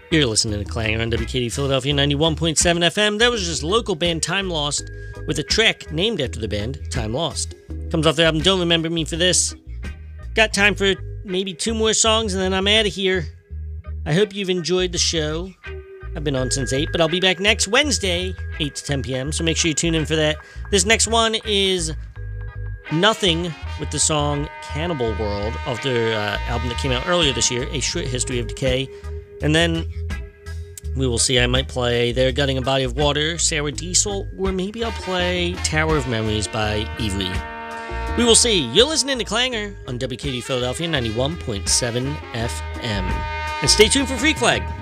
You're listening to Clanger on WKD Philadelphia 91.7 FM. That was just local band Time Lost with a track named after the band Time Lost. Comes off their album Don't Remember Me for This. Got time for maybe 2 more songs and then I'm out of here. I hope you've enjoyed the show. I've been on since 8, but I'll be back next Wednesday, 8 to 10 p.m., so make sure you tune in for that. This next one is Nothing with the song Cannibal World off their album that came out earlier this year, A Short History of Decay. And then we will see, I might play They're Gutting a Body of Water, Sarah Diesel, or maybe I'll play Tower of Memories by Ivry. We will see. You're listening to Clanger on WKD Philadelphia 91.7 FM. And stay tuned for Freak Flag.